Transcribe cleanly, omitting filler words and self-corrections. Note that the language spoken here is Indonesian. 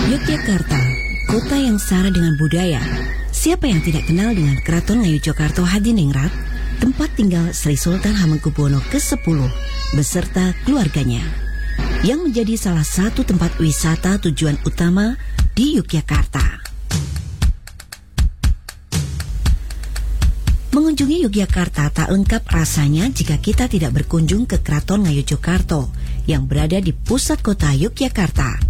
Yogyakarta, kota yang syarat dengan budaya. Siapa yang tidak kenal dengan Keraton Ngayogyakarta Hadiningrat, tempat tinggal Sri Sultan Hamengkubuwono ke-10 beserta keluarganya, yang menjadi salah satu tempat wisata tujuan utama di Yogyakarta. Mengunjungi Yogyakarta tak lengkap rasanya jika kita tidak berkunjung ke Keraton Ngayogyakarta yang berada di pusat kota Yogyakarta.